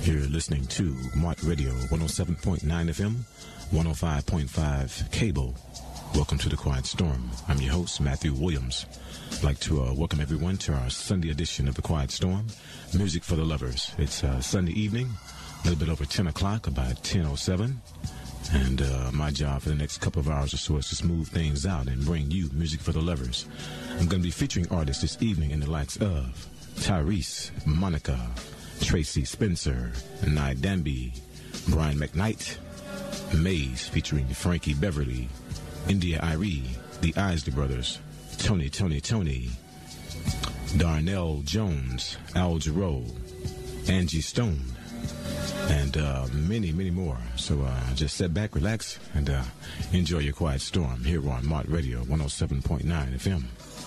You're listening to Mart Radio 107.9 FM, 105.5 cable. Welcome to the Quiet Storm. I'm your host, Matthew Williams. I'd like to welcome everyone to our Sunday edition of the Quiet Storm, Music for the Lovers. It's Sunday evening, a little bit over 10 o'clock, about 10:07. And my job for the next couple of hours or so is to smooth things out and bring you music for the lovers. I'm going to be featuring artists this evening in the likes of Tyrese, Monica, Tracy Spencer, Nye Danby, Brian McKnight, Maze featuring Frankie Beverly, India Irie, the Isley Brothers, Tony, Darnell Jones, Al Jarreau, Angie Stone, and many, many more. So just sit back, relax, and enjoy your Quiet Storm here on Mart Radio 107.9 FM.